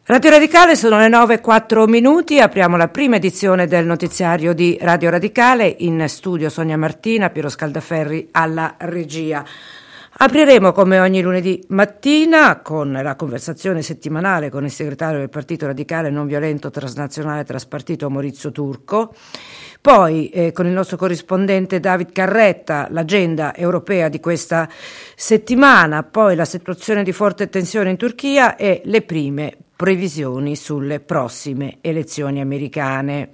Radio Radicale, sono le 9:04, apriamo la prima edizione del notiziario di Radio Radicale. In studio Sonia Martina, Piero Scaldaferri alla regia. Apriremo come ogni lunedì mattina con la conversazione settimanale con il segretario del Partito Radicale Non Violento Transnazionale Traspartito Maurizio Turco. Poi con il nostro corrispondente David Carretta l'agenda europea di questa settimana, poi la situazione di forte tensione in Turchia e le prime previsioni sulle prossime elezioni americane.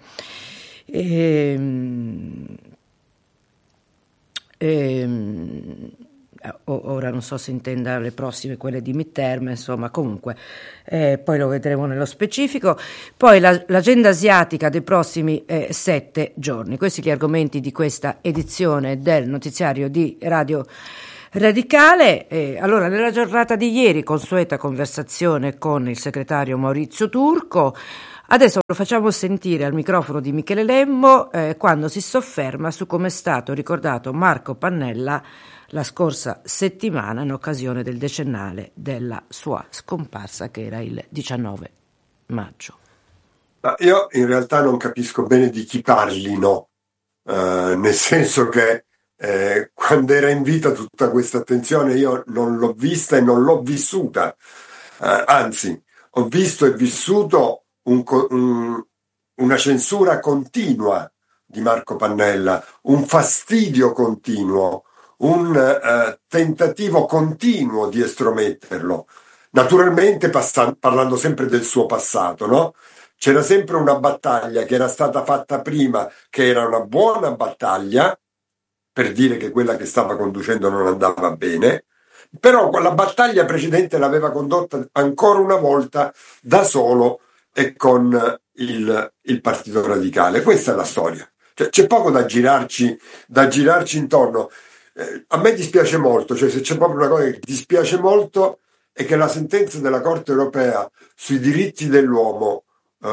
Ora non so se intenda le prossime, quelle di midterm, insomma, comunque poi lo vedremo nello specifico. Poi l'agenda asiatica dei prossimi 7 giorni. Questi gli argomenti di questa edizione del notiziario di Radio Radicale. Allora, nella giornata di ieri, consueta conversazione con il segretario Maurizio Turco. Adesso lo facciamo sentire al microfono di Michele Lemmo quando si sofferma su come è stato ricordato Marco Pannella la scorsa settimana in occasione del decennale della sua scomparsa, che era il 19 maggio. Ma io in realtà non capisco bene di chi parlino, nel senso che quando era in vita tutta questa attenzione io non l'ho vista e non l'ho vissuta, anzi ho visto e vissuto una censura continua di Marco Pannella, un fastidio continuo, un tentativo continuo di estrometterlo, naturalmente parlando sempre del suo passato, no? C'era sempre una battaglia che era stata fatta prima, che era una buona battaglia, per dire che quella che stava conducendo non andava bene, però quella battaglia precedente l'aveva condotta ancora una volta da solo e con il Partito Radicale. Questa è la storia. Cioè, c'è poco da girarci intorno. A me dispiace molto, cioè se c'è proprio una cosa che dispiace molto è che la sentenza della Corte Europea sui diritti dell'uomo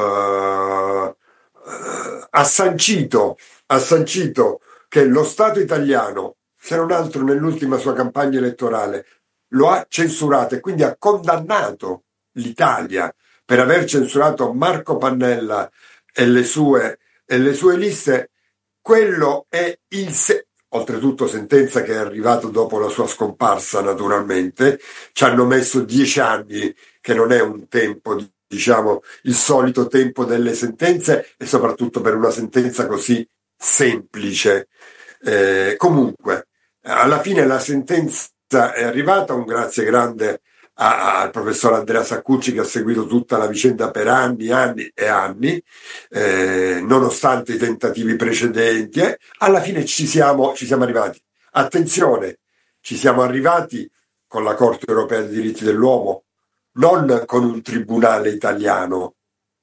ha sancito che lo Stato italiano, se non altro nell'ultima sua campagna elettorale, lo ha censurato e quindi ha condannato l'Italia per aver censurato Marco Pannella e le sue liste. Quello è oltretutto sentenza che è arrivata dopo la sua scomparsa, naturalmente. Ci hanno messo 10 anni, che non è un tempo, diciamo, il solito tempo delle sentenze, e soprattutto per una sentenza così semplice. Comunque, alla fine la sentenza è arrivata, un grazie grande al professor Andrea Saccucci, che ha seguito tutta la vicenda per anni e anni, nonostante i tentativi precedenti, alla fine ci siamo arrivati. Attenzione, ci siamo arrivati con la Corte Europea dei Diritti dell'Uomo, non con un tribunale italiano.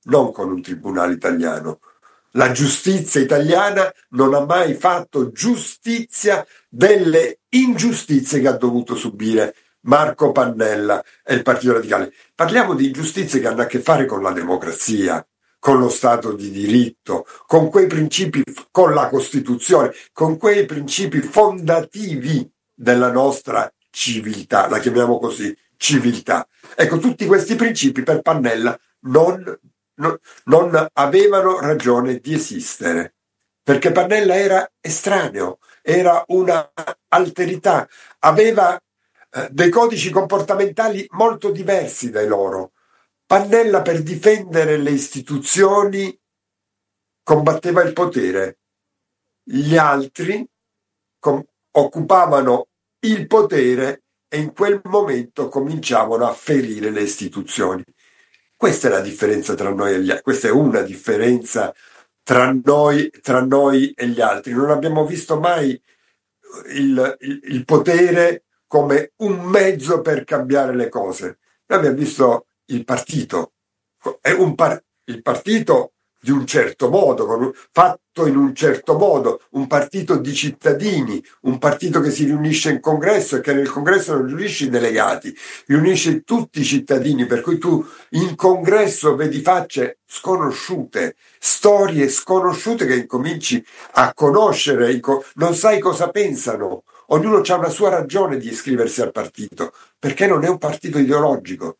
La giustizia italiana non ha mai fatto giustizia delle ingiustizie che ha dovuto subire Marco Pannella e il Partito Radicale. Parliamo di ingiustizie che hanno a che fare con la democrazia, con lo Stato di diritto, con quei principi, con la Costituzione, con quei principi fondativi della nostra civiltà, la chiamiamo così, civiltà. Ecco, tutti questi principi per Pannella non avevano ragione di esistere, perché Pannella era estraneo, era una alterità, aveva dei codici comportamentali molto diversi dai loro. Pannella, per difendere le istituzioni, combatteva il potere. Gli altri occupavano il potere e in quel momento cominciavano a ferire le istituzioni. Questa è la differenza tra noi e gli altri. Questa è una differenza tra noi e gli altri. Non abbiamo visto mai il potere come un mezzo per cambiare le cose. Noi abbiamo visto il partito, il partito di un certo modo, fatto in un certo modo, un partito di cittadini, un partito che si riunisce in congresso e che nel congresso non riunisce i delegati, riunisce tutti i cittadini, per cui tu in congresso vedi facce sconosciute, storie sconosciute che incominci a conoscere, non sai cosa pensano. Ognuno ha una sua ragione di iscriversi al partito, perché non è un partito ideologico.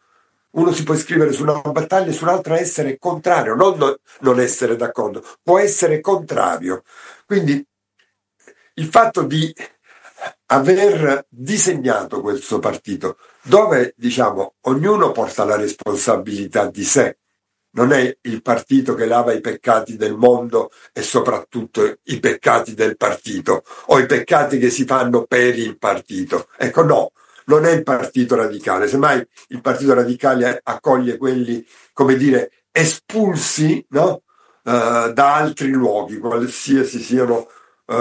Uno si può iscrivere su una battaglia e su un'altra essere contrario, non essere d'accordo, può essere contrario. Quindi il fatto di aver disegnato questo partito, dove diciamo ognuno porta la responsabilità di sé, non è il partito che lava i peccati del mondo e soprattutto i peccati del partito o i peccati che si fanno per il partito. Ecco, no, non è il partito radicale, semmai il partito radicale accoglie quelli, come dire, espulsi, no? Da altri luoghi, qualsiasi siano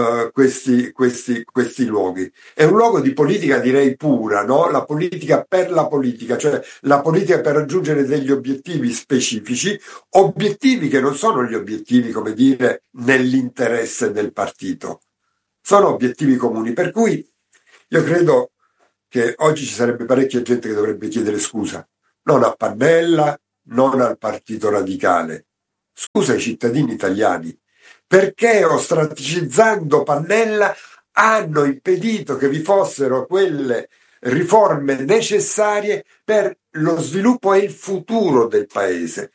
questi luoghi. È un luogo di politica, direi, pura, no? La politica per la politica, cioè la politica per raggiungere degli obiettivi specifici, obiettivi che non sono gli obiettivi, come dire, nell'interesse del partito, sono obiettivi comuni. Per cui io credo che oggi ci sarebbe parecchia gente che dovrebbe chiedere scusa, non a Pannella, non al Partito Radicale, scusa ai cittadini italiani, perché ostraticizzando Pannella hanno impedito che vi fossero quelle riforme necessarie per lo sviluppo e il futuro del paese.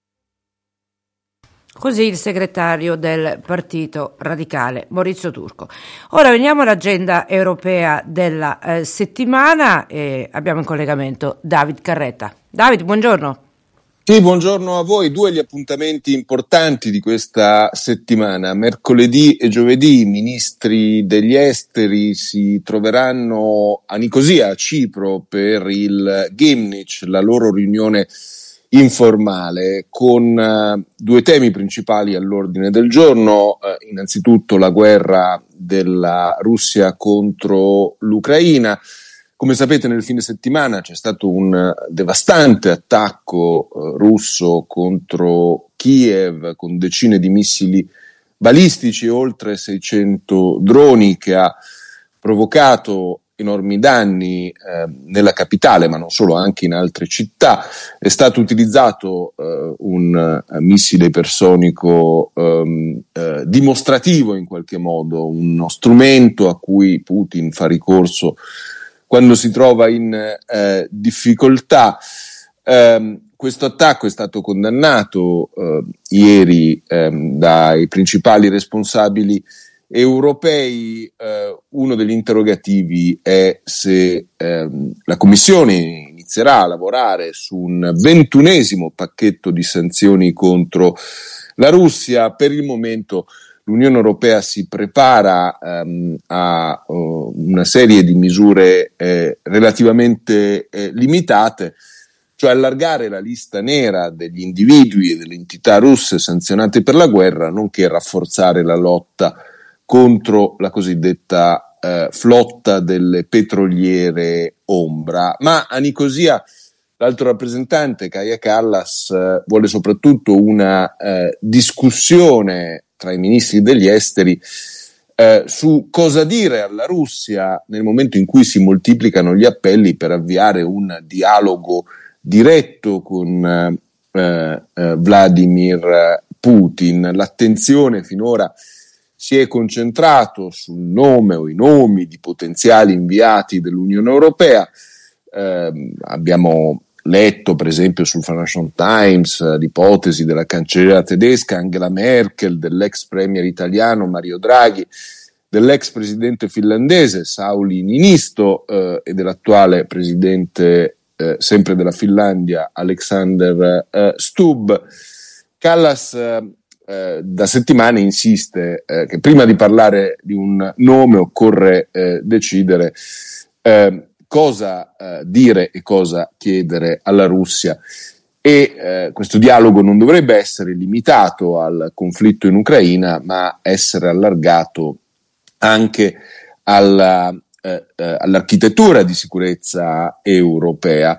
Così il segretario del Partito Radicale, Maurizio Turco. Ora veniamo all'agenda europea della settimana e abbiamo in collegamento David Carretta. David, buongiorno. Sì, buongiorno a voi. Due gli appuntamenti importanti di questa settimana. Mercoledì e giovedì i ministri degli esteri si troveranno a Nicosia, a Cipro, per il Gymnich, la loro riunione informale, con due temi principali all'ordine del giorno. Innanzitutto la guerra della Russia contro l'Ucraina. Come sapete, nel fine settimana c'è stato un devastante attacco russo contro Kiev con decine di missili balistici e oltre 600 droni, che ha provocato enormi danni nella capitale, ma non solo, anche in altre città. È stato utilizzato un missile ipersonico dimostrativo, in qualche modo, uno strumento a cui Putin fa ricorso quando si trova in difficoltà. Questo attacco è stato condannato ieri dai principali responsabili europei. Uno degli interrogativi è se la Commissione inizierà a lavorare su un 21° pacchetto di sanzioni contro la Russia. Per il momento l'Unione Europea si prepara a una serie di misure relativamente limitate, cioè allargare la lista nera degli individui e delle entità russe sanzionate per la guerra, nonché rafforzare la lotta contro la cosiddetta flotta delle petroliere ombra. Ma a Nicosia l'alto rappresentante Kaja Kallas vuole soprattutto una discussione tra i ministri degli esteri su cosa dire alla Russia nel momento in cui si moltiplicano gli appelli per avviare un dialogo diretto con Vladimir Putin. L'attenzione finora si è concentrato sul nome o i nomi di potenziali inviati dell'Unione Europea. Abbiamo letto per esempio sul Financial Times l'ipotesi della cancelliera tedesca Angela Merkel, dell'ex premier italiano Mario Draghi, dell'ex presidente finlandese Sauli Niinisto e dell'attuale presidente sempre della Finlandia Alexander Stubb. Kallas da settimane insiste che prima di parlare di un nome occorre decidere cosa dire e cosa chiedere alla Russia, e questo dialogo non dovrebbe essere limitato al conflitto in Ucraina, ma essere allargato anche all'architettura di sicurezza europea.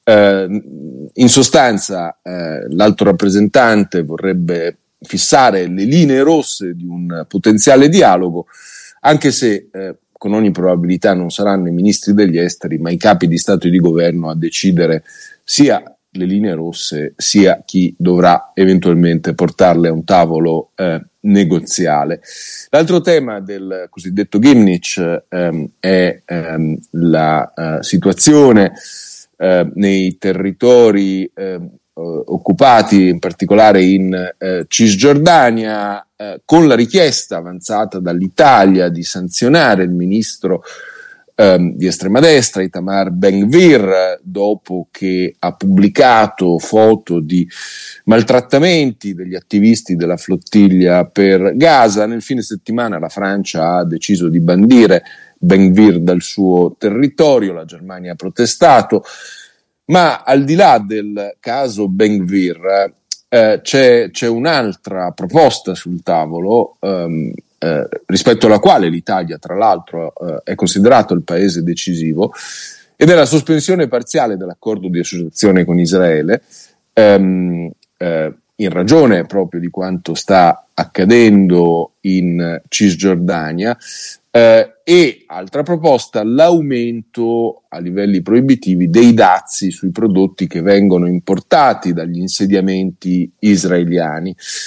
In sostanza l'alto rappresentante vorrebbe fissare le linee rosse di un potenziale dialogo, anche se con ogni probabilità non saranno i ministri degli esteri, ma i capi di Stato e di governo a decidere sia le linee rosse, sia chi dovrà eventualmente portarle a un tavolo negoziale. L'altro tema del cosiddetto Gymnich è la situazione nei territori occupati, in particolare in Cisgiordania, con la richiesta avanzata dall'Italia di sanzionare il ministro di estrema destra, Itamar Ben-Gvir, dopo che ha pubblicato foto di maltrattamenti degli attivisti della flottiglia per Gaza. Nel fine settimana la Francia ha deciso di bandire Ben-Gvir dal suo territorio, la Germania ha protestato, ma al di là del caso Ben-Gvir c'è un'altra proposta sul tavolo, rispetto alla quale l'Italia, tra l'altro, è considerato il paese decisivo, ed è la sospensione parziale dell'accordo di associazione con Israele, in ragione proprio di quanto sta accadendo in Cisgiordania, e altra proposta, l'aumento a livelli proibitivi dei dazi sui prodotti che vengono importati dagli insediamenti israeliani.